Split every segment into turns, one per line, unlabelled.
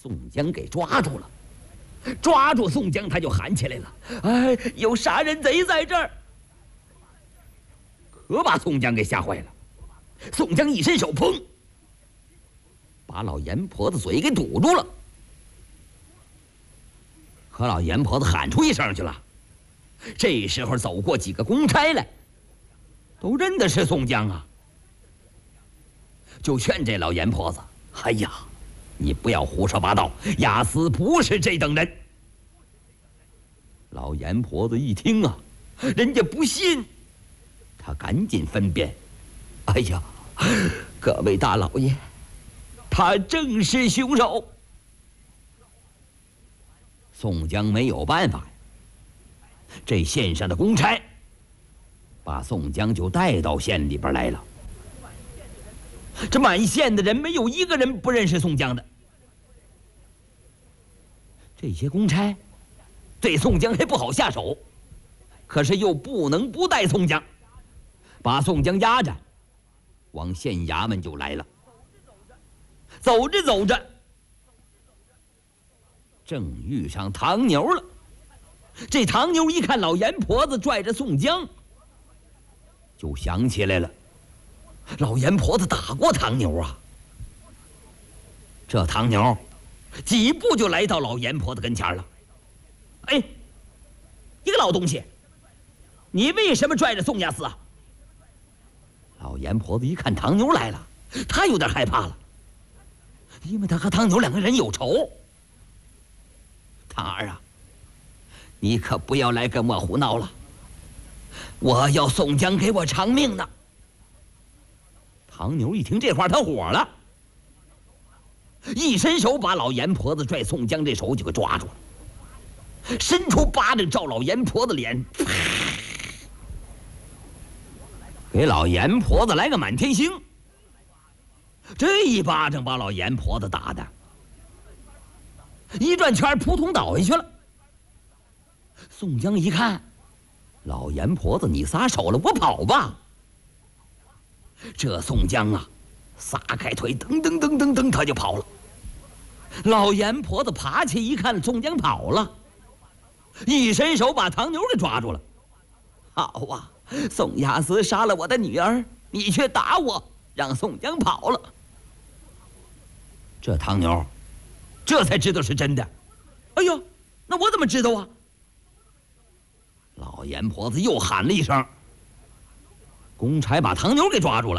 宋江给抓住了。抓住宋江，他就喊起来了：“哎，有杀人贼在这儿！”可把宋江给吓坏了。宋江一伸手，砰，把老阎婆子嘴给堵住了。可老阎婆子喊出一声去了。这时候走过几个公差来，都认得是宋江啊，就劝这老阎婆子：“哎呀，你不要胡说八道，押司不是这等人。”老阎婆子一听啊，人家不信，他赶紧分辨：“哎呀，各位大老爷，他正是凶手。”宋江没有办法呀，这县上的公差把宋江就带到县里边来了。这满县的人没有一个人不认识宋江的。这些公差对宋江还不好下手，可是又不能不带宋江，把宋江押着往县衙门就来了。走着走着，正遇上唐牛了。这唐牛一看老阎婆子拽着宋江，就想起来了，老阎婆子打过唐牛啊。这唐牛几步就来到老阎婆子跟前了。“哎，你个老东西，你为什么拽着宋押司啊？”老阎婆子一看唐牛来了，他有点害怕了，因为他和唐牛两个人有仇。“唐儿啊，你可不要来跟我胡闹了，我要宋江给我偿命呢。”唐牛一听这话，他火了，一伸手把老阎婆子拽宋江这手就给抓住了，伸出巴掌照老阎婆子脸，给老阎婆子来个满天星。这一巴掌把老阎婆子打的一转圈，扑通倒下去了。宋江一看，老阎婆子你撒手了，我跑吧。这宋江啊，撒开腿，噔噔噔噔噔，他就跑了。老阎婆子爬起一看宋江跑了，一伸手把唐牛给抓住了。“好啊，宋押司杀了我的女儿，你却打我，让宋江跑了。”这唐牛这才知道是真的。“哎呦，那我怎么知道啊？”老阎婆子又喊了一声，公差把唐牛给抓住了。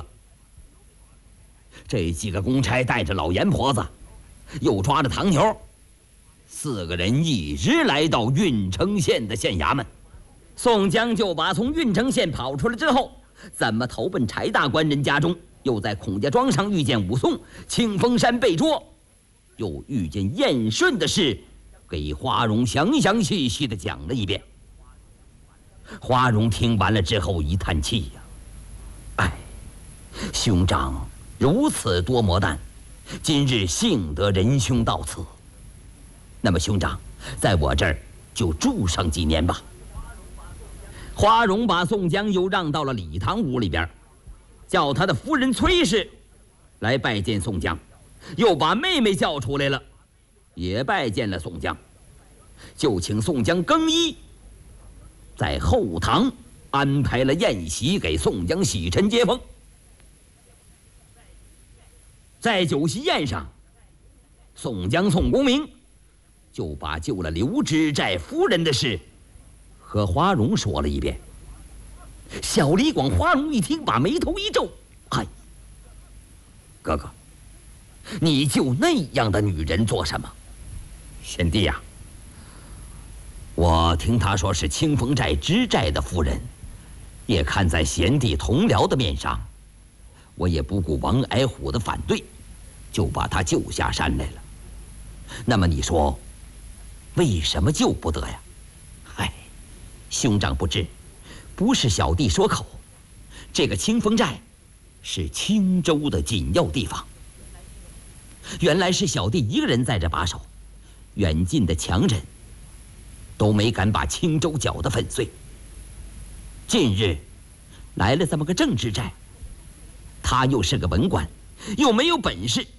这几个公差带着老阎婆子，又抓着唐牛，4个人一直来到郓城县的县衙门。宋江就把从郓城县跑出来之后，怎么投奔柴大官人家中，又在孔家庄上遇见武松，清风山被捉，又遇见燕顺的事，给花荣详详细细的讲了一遍。花荣听完了之后一叹气呀：“哎，兄长如此多磨难，今日幸得仁兄到此。那么兄长在我这儿就住上几年吧。”花荣把宋江又让到了礼堂屋里边，叫他的夫人崔氏来拜见宋江，又把妹妹叫出来了，也拜见了宋江，就请宋江更衣，在后堂安排了宴席给宋江洗尘接风。在酒席宴上，宋江宋公明就把救了刘知寨夫人的事和花荣说了一遍。小李广、花荣一听，把眉头一皱：“哎，哥哥，你救那样的女人做什么？”“贤弟呀，我听他说是清风寨知寨的夫人，也看在贤弟同僚的面上，我也不顾王矮虎的反对，就把他救下山来了。那么你说，为什么救不得呀？”“嗨，兄长不知，不是小弟说口，这个清风寨是青州的紧要地方，原来是小弟一个人在这把守，远近的强人都没敢把青州搅得粉碎。近日来了这么个郑知寨，他又是个文官，又没有本事，